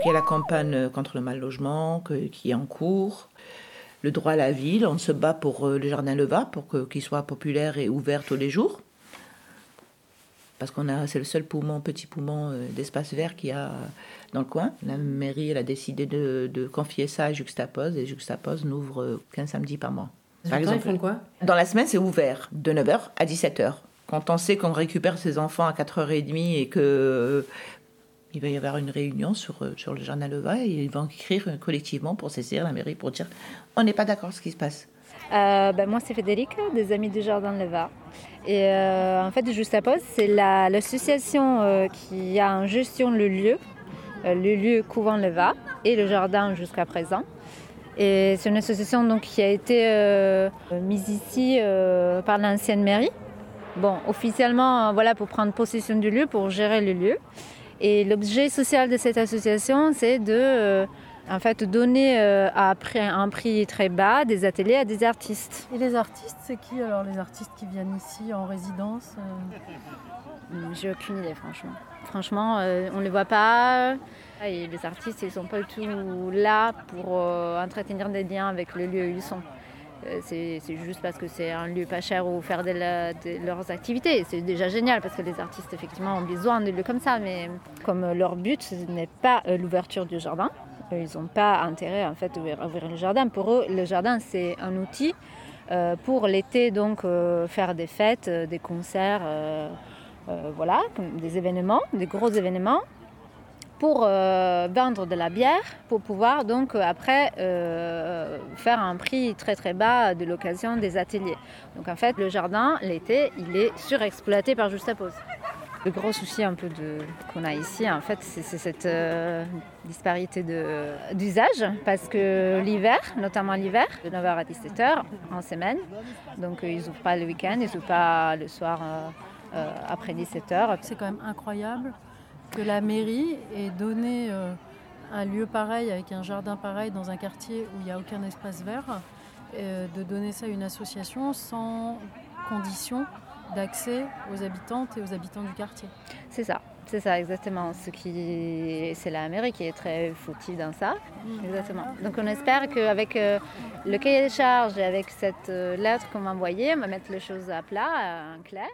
il y a la campagne contre le mal logement qui est en cours. Le droit à la ville, on se bat pour le jardin Leva, pour qu'il soit populaire et ouvert tous les jours. Parce c'est le seul petit poumon d'espace vert qu'il y a dans le coin. La mairie elle a décidé de confier ça à Juxtapose, et Juxtapose n'ouvre qu'un samedi par mois. Par exemple, ils font quoi ? Dans la semaine, c'est ouvert de 9h à 17h. Quand on sait qu'on récupère ses enfants à 4h30 et que il va y avoir une réunion sur le jardin Leva, et ils vont écrire collectivement pour saisir la mairie pour dire on n'est pas d'accord avec ce qui se passe. Moi, c'est Frédéric, des Amis du Jardin Leva. Et en fait, Juxtapose, c'est l'association qui a en gestion le lieu Couvent Leva et le jardin jusqu'à présent. Et c'est une association donc, qui a été mise ici par l'ancienne mairie. Bon, officiellement, pour prendre possession du lieu, pour gérer le lieu. Et l'objet social de cette association, c'est de donner à un prix très bas des ateliers à des artistes. Et les artistes, c'est qui alors, les artistes qui viennent ici en résidence J'ai aucune idée, franchement. Franchement, on ne les voit pas. Et les artistes, ils ne sont pas du tout là pour entretenir des liens avec le lieu où ils sont. C'est juste parce que c'est un lieu pas cher où faire leurs activités. C'est déjà génial parce que les artistes, effectivement, ont besoin de lieux comme ça. Mais comme leur but, ce n'est pas l'ouverture du jardin, ils n'ont pas intérêt en fait, à ouvrir le jardin. Pour eux, le jardin, c'est un outil pour l'été, donc faire des fêtes, des concerts, des événements, des gros événements, pour vendre de la bière, pour pouvoir donc après faire un prix très très bas de l'occasion des ateliers. Donc en fait, le jardin, l'été, il est surexploité par Juxtapose. Le gros souci un peu qu'on a ici, en fait, c'est cette disparité d'usage, parce que l'hiver, notamment l'hiver, de 9h à 17h en semaine, donc ils n'ouvrent pas le week-end, ils n'ouvrent pas le soir après 17h. C'est quand même incroyable que la mairie ait donné un lieu pareil, avec un jardin pareil, dans un quartier où il n'y a aucun espace vert, de donner ça à une association sans condition d'accès aux habitantes et aux habitants du quartier. C'est ça exactement. C'est la mairie qui est très fautive dans ça. Exactement. Donc on espère qu'avec le cahier des charges et avec cette lettre qu'on m'a envoyée, on va mettre les choses à plat, en clair.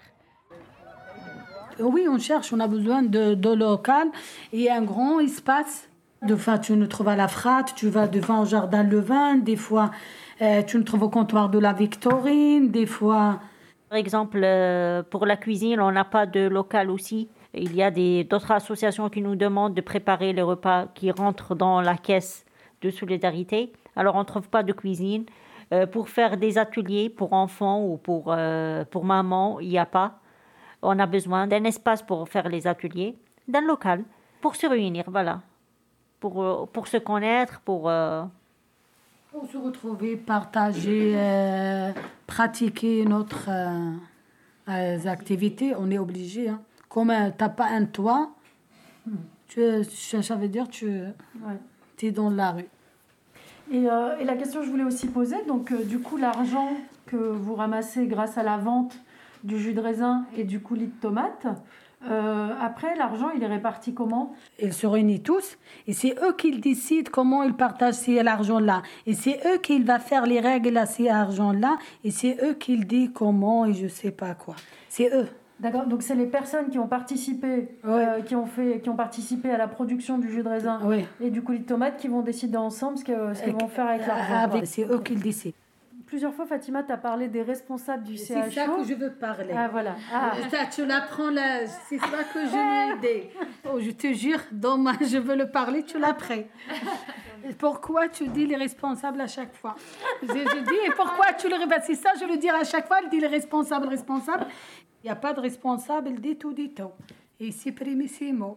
Oui, on a besoin de local et un grand espace. Des fois, tu nous trouves à la Frate, tu vas devant le jardin Levin, des fois, tu nous trouves au comptoir de la Victorine, des fois... Par exemple, pour la cuisine, on n'a pas de local aussi. Il y a d'autres associations qui nous demandent de préparer les repas qui rentrent dans la caisse de solidarité. Alors, on ne trouve pas de cuisine. Pour faire des ateliers pour enfants ou pour maman, il n'y a pas. On a besoin d'un espace pour faire les ateliers, d'un local, pour se réunir, voilà. Pour se connaître, pour se retrouver, partager, pratiquer notre activités, on est obligé. Hein. Comme tu n'as pas un toit, ça veut dire que tu es dans la rue. Et la question que je voulais aussi poser, donc du coup l'argent que vous ramassez grâce à la vente du jus de raisin et du coulis de tomates, après l'argent il est réparti comment ? Ils se réunissent tous et c'est eux qui décident comment ils partagent cet argent-là. Et c'est eux qui vont faire les règles à cet argent-là et c'est eux qui disent comment et je sais pas quoi. C'est eux. D'accord, donc c'est les personnes qui ont participé, qui ont participé à la production du jus de raisin et du coulis de tomate qui vont décider ensemble ce qu'ils vont faire avec l'argent. C'est eux qui le décident. Plusieurs fois, Fatima, tu as parlé des responsables du CHO. C'est ça que je veux parler. Ah, voilà. Ah. Ça, tu l'apprends là. C'est ça que je veux dire. Oh, je te jure, je veux le parler, tu l'apprends. Pourquoi tu dis les responsables à chaque fois ? Je dis, et pourquoi tu le répètes ? C'est ça, je le dis à chaque fois, il dit les responsables. Il n'y a pas de responsable, il dit tout. Et c'est primissimo.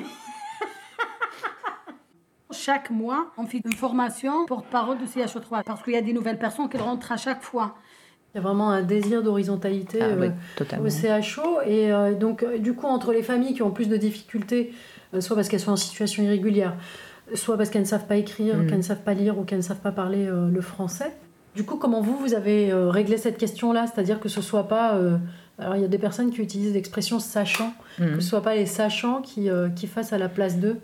Chaque mois, on fait une formation porte-parole du CHO3 parce qu'il y a des nouvelles personnes qui rentrent à chaque fois. Il y a vraiment un désir d'horizontalité au CHO. Et donc, du coup, entre les familles qui ont plus de difficultés, soit parce qu'elles sont en situation irrégulière, soit parce qu'elles ne savent pas écrire, qu'elles ne savent pas lire ou qu'elles ne savent pas parler le français. Du coup, comment vous avez réglé cette question-là ? C'est-à-dire que ce ne soit pas... alors, il y a des personnes qui utilisent l'expression « sachant », que ce ne soit pas les sachants qui fassent à la place d'eux.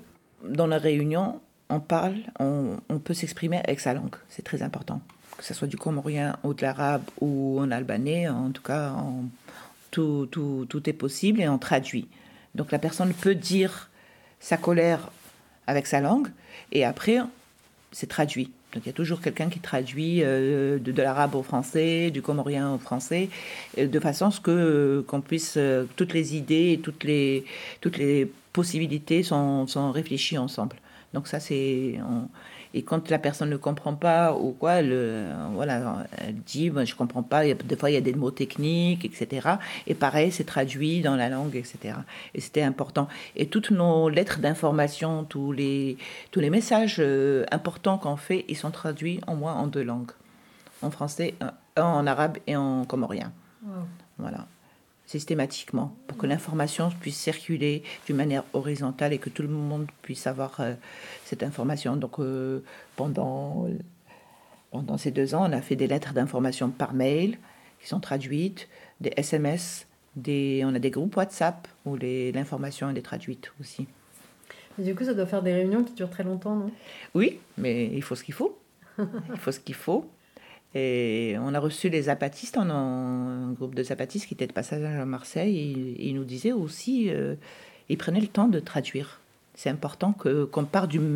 dans la réunion, on parle, on peut s'exprimer avec sa langue. C'est très important. Que ce soit du comorien ou de l'arabe ou en albanais, en tout cas, tout est possible et on traduit. Donc la personne peut dire sa colère avec sa langue et après, c'est traduit. Donc il y a toujours quelqu'un qui traduit de l'arabe au français, du comorien au français, de façon à ce qu'on puisse, toutes les idées et toutes les possibilités sont réfléchies ensemble. Donc ça, et quand la personne ne comprend pas ou quoi, elle dit je ne comprends pas, des fois il y a des mots techniques, etc. Et pareil, c'est traduit dans la langue, etc. Et c'était important. Et toutes nos lettres d'information, tous les messages importants qu'on fait, ils sont traduits au moins en 2 langues. En français, en arabe et en comorien. Wow. Voilà. Systématiquement, pour que l'information puisse circuler d'une manière horizontale et que tout le monde puisse avoir cette information. Donc, pendant ces 2 ans, on a fait des lettres d'information par mail qui sont traduites, des SMS, on a des groupes WhatsApp où l'information est traduite aussi. Et du coup, ça doit faire des réunions qui durent très longtemps, non ? Oui, mais il faut ce qu'il faut. Il faut ce qu'il faut. Et on a reçu les zapatistes, on a un groupe de zapatistes qui était de passage à Marseille, et ils nous disaient aussi, ils prenaient le temps de traduire. C'est important qu'on part de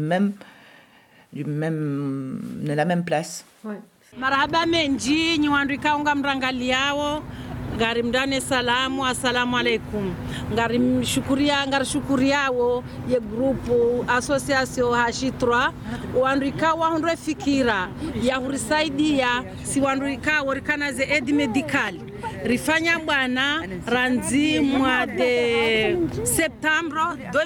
la même place. Marhaba menji nyuandika unga mrangali yao ngari mdane salamu assalamu alaikum ngari shukuriao ye grupu association H3 wandika wahundwe fikira ya hurisaidia si wandika warikana ze aid medical rifanya bwana ranzi mwa de septembre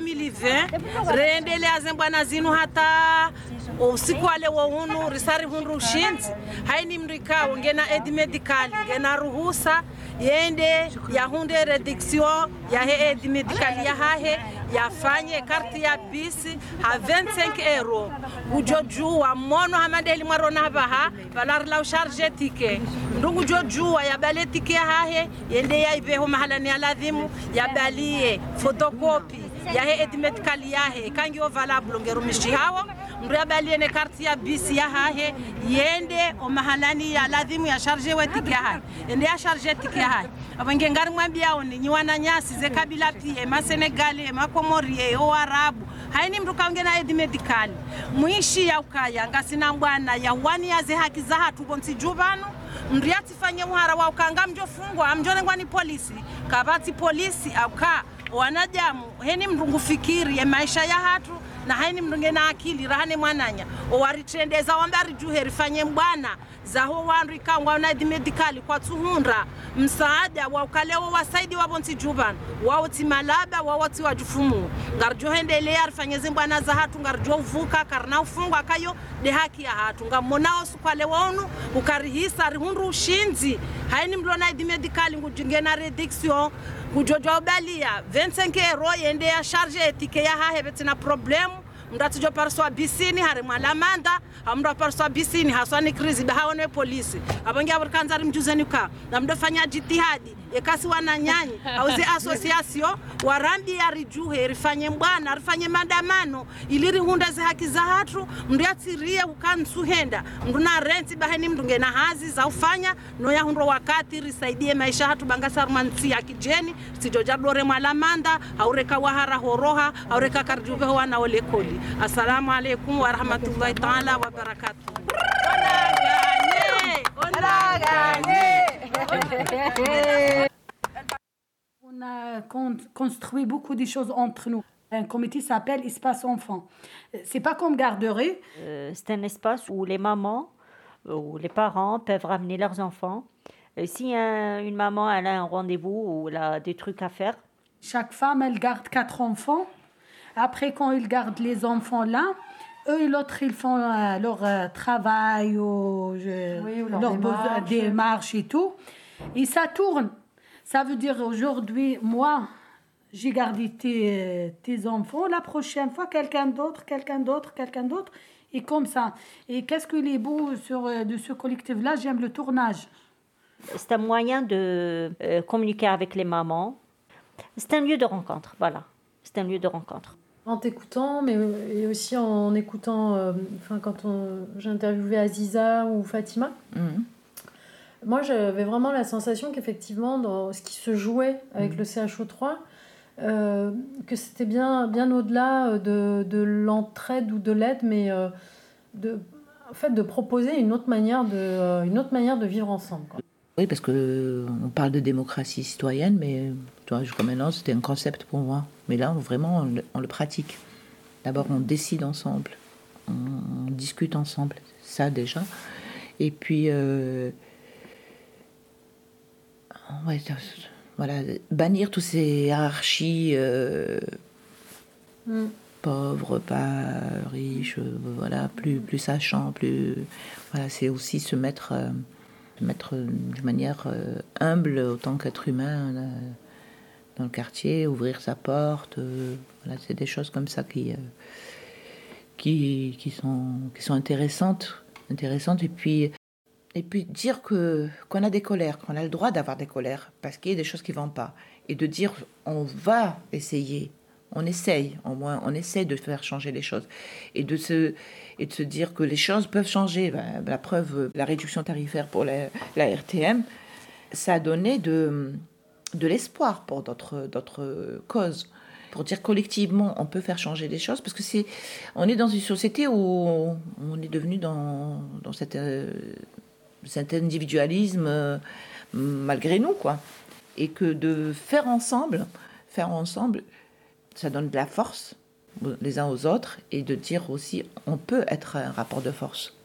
2020 reendelea zembwana zinu hata usiku wale wahunu risari hundu ushinzi haini mrikao ngena aid medical ngena ruhusa yende yahunde reduction ya aid medical ya hahe yafanye karti ya bisi ha 25 euro ujojua mono hamadeli marona baha valar la charge ticket ndungu jojua ya bale ticket hahe yende ya ibeho mahala ni aladhimu ya balie photocopy ya aid medical ya he kangi o valable ngero mishihawo mrabalie ne karti ya bisi ya hahe yende o mahalani ya ladhimu ya charge we ticket hahe yende ya charge ticket hahe abange ngari mwambia oni nyiwana nyasi ze kabila pia ma Senegal ma Comorie o Arabu haini mtu kaongena aid medical muishi ya ukaya ngasina bwana ya wani ya ze haki za hatu bonsi jubano mriati fanye muhara wa ukanga mjofungwa amjone ngwani polisi kabati polisi auka wanajamu heni mrungu fikiri ya maisha ya hatu na haini mrunge na akili rahane mwananya owaritendeza wambari juheri fanye mbwana zaho wanrika ngwana aid medical kwa tuhundra msaada wa ukalewa wasaidi wa bonsi juban wao timalaba wao ti wajufumu ngarjo hendelea rifanyeze mbwana za hatu ngarjo uvuka karna ufungwa kayo de haki ya hatu ngamonao sukale waonu ukarihisa rihundu ushinzi haini mlona aid medical ngujingena reduction kujojo balia 25 euro yende ya charge ticket ya hahe betina problem mndatijo parso bisini hare mwalamanda amro parso bisini haswani krizi bahawone polisi abangi aburkanza rimjuzeni ka namdofanya jitihadi ekasi wananyanyi auze association warambi ya rijuhe rifanye mbwana rifanye mandamano iliri hunda za haki za hatu mndiatirie ukansuhenda mnduna renti baheni mndungena hazi za ufanya no ya hundo wakati risaidie maisha hatu bangasa rumansi ya kijeni sijoja dore mwalamanda aureka wahara horoha aureka karjuve wana olekoli. Assalamu alaikum wa rahmatullahi ta'ala wa barakatuh. On a construit beaucoup de choses entre nous. Un comité s'appelle Espace Enfant. C'est pas comme garderie. C'est un espace où les mamans ou les parents peuvent ramener leurs enfants. Si une maman elle a un rendez-vous ou elle a des trucs à faire. Chaque femme, elle garde 4 enfants. Après, quand ils gardent les enfants là, eux et l'autre, ils font leur travail, leur démarche et tout. Et ça tourne. Ça veut dire aujourd'hui, moi, j'ai gardé tes enfants. La prochaine fois, quelqu'un d'autre. Et comme ça. Et qu'est-ce qu'il est beau de ce collectif-là? J'aime le tournage. C'est un moyen de communiquer avec les mamans. C'est un lieu de rencontre, voilà. C'est un lieu de rencontre. En t'écoutant, mais et aussi en écoutant, quand j'ai interviewé Aziza ou Fatima, moi j'avais vraiment la sensation qu'effectivement, dans ce qui se jouait avec le CHO3, que c'était bien au-delà de l'entraide ou de l'aide, mais de proposer une autre manière de vivre ensemble, quoi. Oui, parce qu'on parle de démocratie citoyenne, mais jusqu'à maintenant, c'était un concept pour moi. Mais là, vraiment, on le pratique. D'abord, on décide ensemble, on discute ensemble, ça déjà. Et puis, voilà, bannir toutes ces hiérarchies pauvres, pas riches, voilà, plus sachants, voilà, c'est aussi se mettre de manière humble autant qu'être humain dans le quartier, ouvrir sa porte, voilà, c'est des choses comme ça qui sont intéressantes, et puis dire qu'on a des colères, qu'on a le droit d'avoir des colères parce qu'il y a des choses qui vont pas, et de dire on va essayer. On essaye, au moins, on essaye de faire changer les choses. Et de se dire que les choses peuvent changer. La preuve, la réduction tarifaire pour la RTM, ça a donné de l'espoir pour d'autres causes. Pour dire collectivement, on peut faire changer les choses. Parce que on est dans une société où on est devenu dans cet individualisme malgré nous, quoi. Et que de faire ensemble, ça donne de la force les uns aux autres, et de dire aussi on peut être un rapport de force.